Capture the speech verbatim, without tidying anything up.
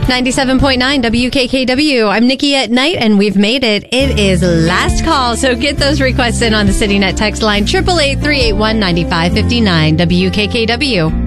ninety-seven point nine W K K W. I'm Nikki at night, and we've made it. It is last call, so get those requests in on the CityNet text line, eight eight eight, three eight one, nine five five nine, W K K W.